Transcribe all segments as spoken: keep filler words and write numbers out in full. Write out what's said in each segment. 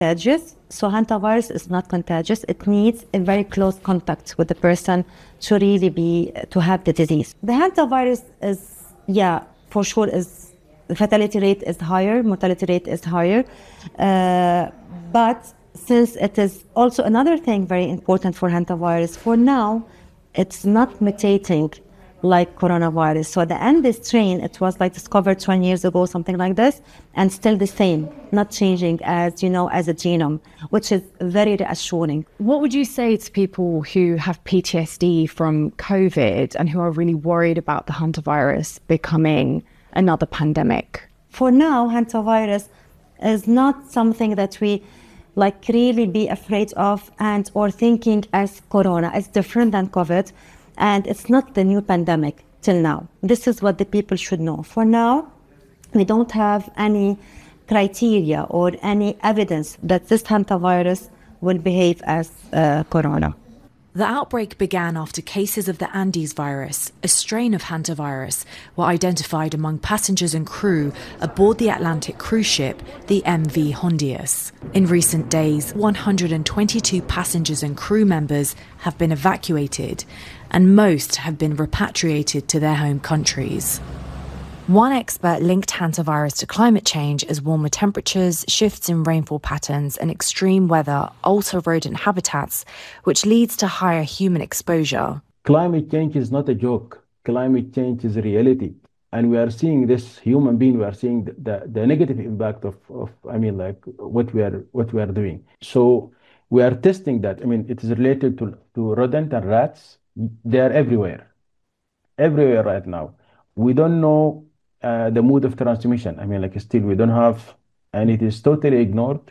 contagious. So hantavirus is not contagious. It needs a very close contact with the person to really be, to have the disease. The hantavirus is, yeah, for sure is, the fatality rate is higher, mortality rate is higher. Uh, but since it is also another thing very important for hantavirus, for now, it's not mutating like coronavirus. So the Andes strain, it was like discovered twenty years ago, something like this, and still the same, not changing as, you know, as a genome, which is very reassuring. What would you say to people who have P T S D from COVID and who are really worried about the hantavirus becoming another pandemic? For now, hantavirus is not something that we like really be afraid of and or thinking as corona. It's different than COVID. And it's not the new pandemic till now. This is what the people should know. For now, we don't have any criteria or any evidence that this hantavirus will behave as uh, corona. The outbreak began after cases of the Andes virus, a strain of hantavirus, were identified among passengers and crew aboard the Atlantic cruise ship, the M V Hondius. In recent days, one hundred twenty-two passengers and crew members have been evacuated, and most have been repatriated to their home countries. One expert linked hantavirus to climate change as warmer temperatures, shifts in rainfall patterns and extreme weather alter rodent habitats, which leads to higher human exposure. Climate change is not a joke. Climate change is a reality. And we are seeing this human being, we are seeing the, the, the negative impact of, of, I mean, like what we are what we are doing. So we are testing that. I mean, it is related to, to rodent and rats. They are everywhere, everywhere right now. We don't know Uh, the mode of transmission. I mean, like still we don't have, and it is totally ignored.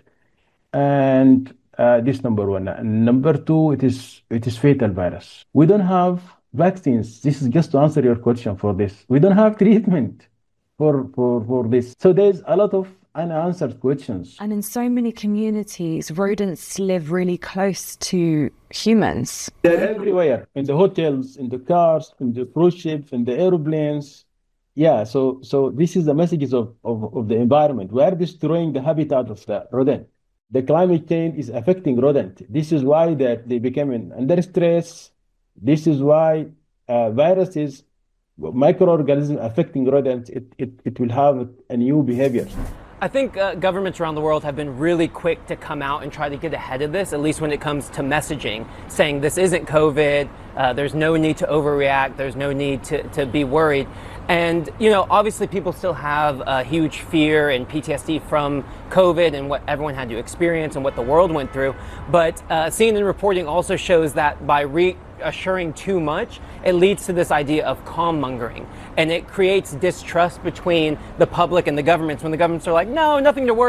And uh, this number one. And number two, it is it is fatal virus. We don't have vaccines. This is just to answer your question for this. We don't have treatment for for for this. So there's a lot of unanswered questions. And in so many communities, rodents live really close to humans. They're everywhere, in the hotels, in the cars, in the cruise ships, in the airplanes. Yeah, so so this is the messages of, of, of the environment. We are destroying the habitat of the rodent. The climate change is affecting rodent. This is why that they become under stress. This is why uh, viruses, microorganisms affecting rodents, it, it, it will have a new behavior. I think uh, governments around the world have been really quick to come out and try to get ahead of this, at least when it comes to messaging, saying this isn't COVID, uh, there's no need to overreact, there's no need to, to be worried. And, you know, obviously people still have a huge fear and P T S D from COVID and what everyone had to experience and what the world went through. But uh, C N N reporting also shows that by reassuring too much, it leads to this idea of calm mongering. And it creates distrust between the public and the governments when the governments are like, no, nothing to worry